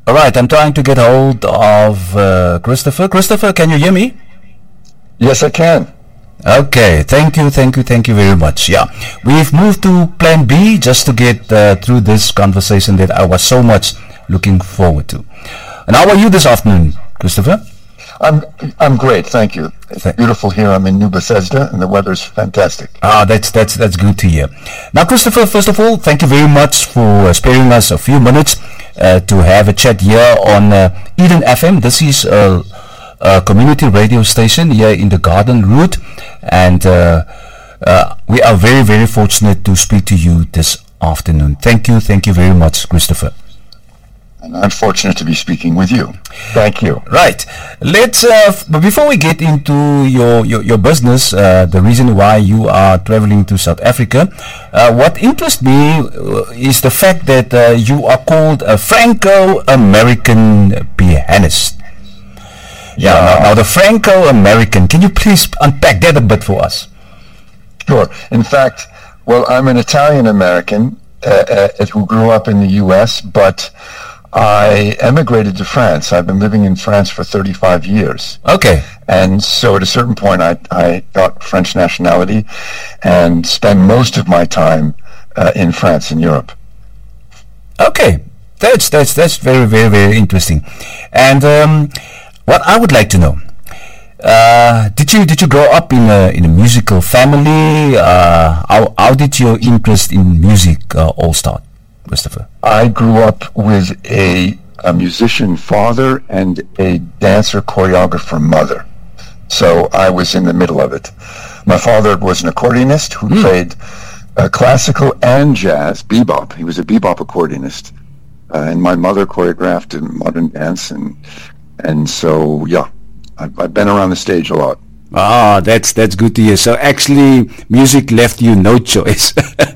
All right, I'm trying to get hold of Christopher. Christopher, can you hear me? Yes, I can. Okay, thank you very much. Yeah, we've moved to plan B just to get through this conversation that I was so much looking forward to. And how are you this afternoon, Christopher? I'm great, thank you. It's beautiful here. I'm in New Bethesda, and the weather's fantastic. That's good to hear. Now, Christopher, first of all, thank you very much for sparing us a few minutes to have a chat here on Eden FM. This is a community radio station here in the Garden Route, and we are very, very fortunate to speak to you this afternoon. Thank you very much, Christopher. And I'm fortunate to be speaking with you. Thank you. Right. Let's. But before we get into your business, the reason why you are traveling to South Africa, what interests me is the fact that you are called a Franco-American pianist. Yeah. Now the Franco-American. Can you please unpack that a bit for us? Sure. In fact, well, I'm an Italian-American who grew up in the U.S., but I emigrated to France. I've been living in France for 35 years. Okay. And so at a certain point, I got French nationality and spent most of my time in France, in Europe. Okay. That's very, very, very interesting. And what I would like to know, did you grow up in a musical family? How did your interest in music all start, Christopher? I grew up with a musician father and a dancer choreographer mother. So I was in the middle of it. My father was an accordionist who played classical and jazz, bebop. He was a bebop accordionist. And my mother choreographed modern dance, and so, yeah, I've been around the stage a lot. Ah, that's good to hear. So actually, music left you no choice.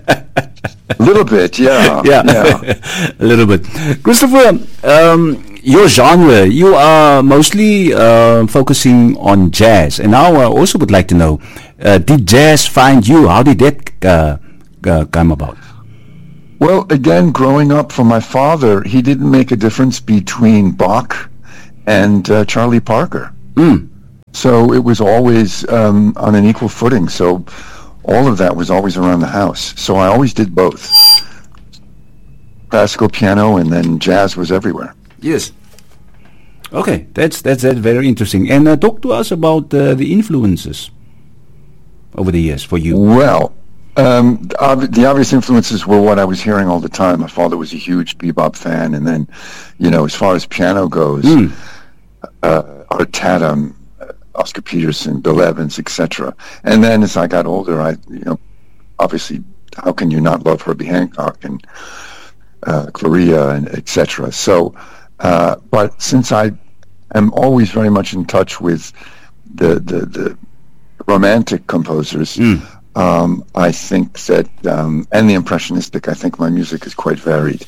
A little bit, yeah. A little bit. Christopher, your genre, you are mostly focusing on jazz. And now I also would like to know, did jazz find you? How did that come about? Well, again, growing up from my father, he didn't make a difference between Bach and Charlie Parker. So it was always on an equal footing. So all of that was always around the house. So I always did both. Classical piano and then jazz was everywhere. Yes. Okay, that's very interesting. And talk to us about the influences over the years for you. Well, the obvious influences were what I was hearing all the time. My father was a huge bebop fan, and then, as far as piano goes, Art Tatum, Oscar Peterson, Bill Evans, etc. And then as I got older, obviously, how can you not love Herbie Hancock and Claria and etc. So, but since I am always very much in touch with the romantic composers, I think that, and the impressionistic, I think my music is quite varied.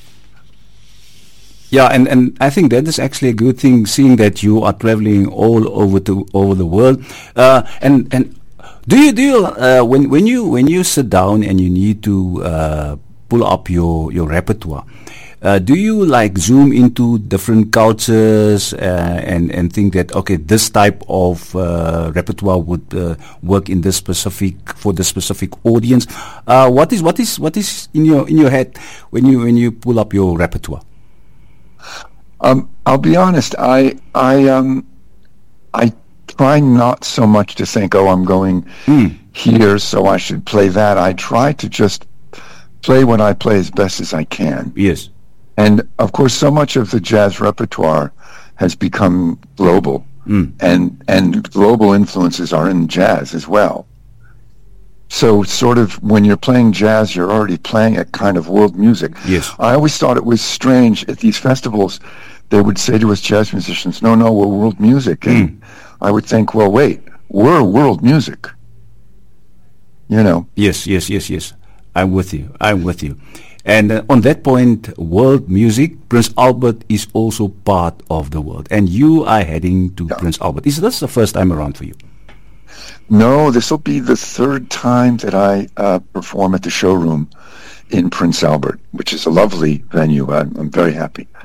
Yeah, and I think that is actually a good thing, seeing that you are traveling all over the world. And do you when you sit down and you need to pull up your repertoire, do you like zoom into different cultures and think that, okay, this type of repertoire would work in this for the specific audience? What is in your head when you pull up your repertoire? I'll be honest. I try not so much to think, oh, I'm going here, so I should play that. I try to just play what I play as best as I can. Yes. And of course, so much of the jazz repertoire has become global, and global influences are in jazz as well. So sort of when you're playing jazz, you're already playing a kind of world music. Yes. I always thought it was strange at these festivals. They would say to us jazz musicians, no, we're world music. And I would think, well, wait, we're world music. Yes. I'm with you. And on that point, world music, Prince Albert is also part of the world. And you are heading to Prince Albert. Is this the first time around for you? No, this will be the third time that I perform at the showroom in Prince Albert, which is a lovely venue. I'm very happy.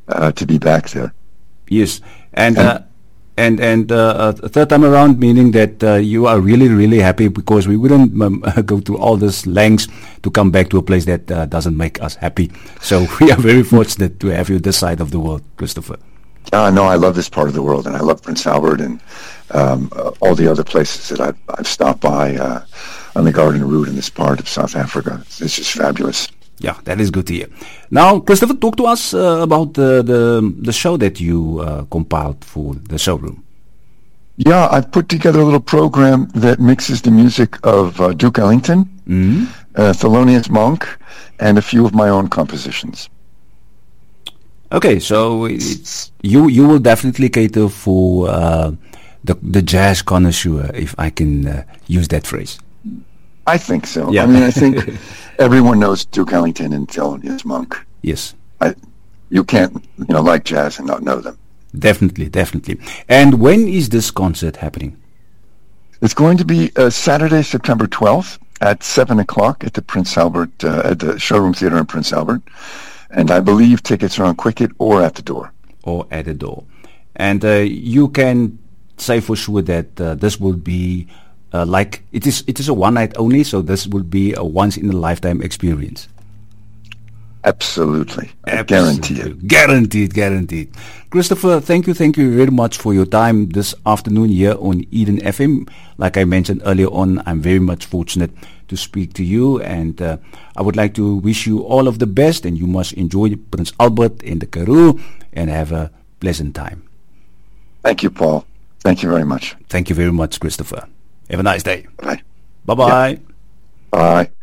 to be back there. Yes, and third time around, meaning that you are really, really happy because we wouldn't go to all these lengths to come back to a place that doesn't make us happy. So we are very fortunate to have you this side of the world, Christopher. No, I love this part of the world, and I love Prince Albert and all the other places that I've stopped by on the Garden Route in this part of South Africa. It's just fabulous. Yeah, that is good to hear. Now, Christopher, talk to us about the show that you compiled for the showroom. Yeah, I've put together a little program that mixes the music of Duke Ellington, Thelonious Monk, and a few of my own compositions. Okay, so you will definitely cater for the jazz connoisseur, if I can use that phrase. I think so. Yeah. I mean, I think everyone knows Duke Ellington and Thelonious Monk. Yes. You can't, like jazz and not know them. Definitely, definitely. And when is this concert happening? It's going to be Saturday, September 12th at 7 o'clock at the Prince Albert, at the Showroom Theater in Prince Albert. And I believe tickets are on Quicket or at the door. Or at the door. And you can say for sure that this will be like it is a one night only, so this will be a once in a lifetime experience. Absolutely. I guarantee it. Guaranteed. Christopher, thank you very much for your time this afternoon here on Eden FM. Like I mentioned earlier on, I'm very much fortunate to speak to you, and I would like to wish you all of the best, and you must enjoy Prince Albert and the Karoo and have a pleasant time. Thank you, Paul. Thank you very much. Thank you very much, Christopher. Have a nice day. Bye. Bye-bye. Yeah. Bye.